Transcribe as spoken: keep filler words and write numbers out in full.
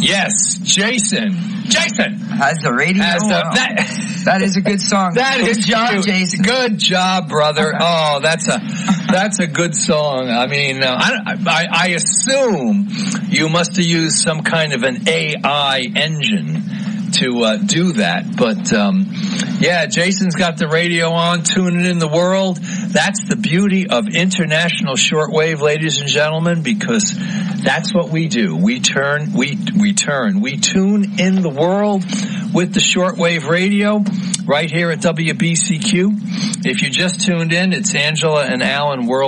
Yes, Jason. Jason has the radio. Has the, wow. that, that is a good song. That good is job, cute. Jason. Good job, brother. Oh, that's a that's a good song. I mean, uh, I, I I assume you must have used some kind of an A I engine to uh, do that. But, um, yeah, Jason's got the radio on, tuning in the world. That's the beauty of international shortwave, ladies and gentlemen, because that's what we do. We turn, we, we turn, we tune in the world with the shortwave radio right here at W B C Q. If you just tuned in, it's Angela and Alan World.